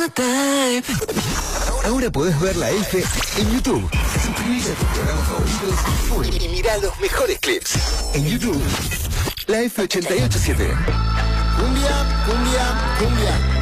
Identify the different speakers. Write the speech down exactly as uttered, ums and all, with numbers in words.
Speaker 1: Ahora podés ver la F en YouTube. Suscribís a tus programas favoritos y mirá los mejores clips. En YouTube, la F ochenta y ocho siete.
Speaker 2: Cumbia, cumbia, cumbia.